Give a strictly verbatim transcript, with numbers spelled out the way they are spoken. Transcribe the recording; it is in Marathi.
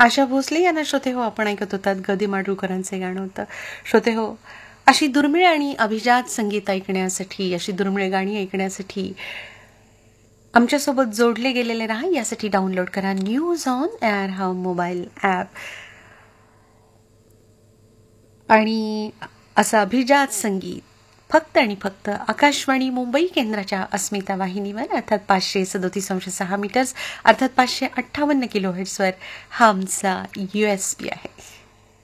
आशा भोसले यांना श्रोते हो आपण ऐकत होतात. गदी माडगूळकरांचे गाणं होतं. श्रोते हो, अशी दुर्मिळ आणि अभिजात संगीत ऐकण्यासाठी, अशी दुर्मिळ गाणी ऐकण्यासाठी आमच्यासोबत जोडले गेलेले राहा. यासाठी डाउनलोड करा न्यूज ऑन एअर हा मोबाईल ॲप. आणि असं अभिजात संगीत फक्त आणि फक्त आकाशवाणी मुंबई केंद्राच्या अस्मिता वाहिनीवर, अर्थात पाचशे सदोतीस अंश सहा मीटर्स, अर्थात पाचशे अठ्ठावन्न किलो हर्ट्झवर हा आमचा यू एस पी आहे.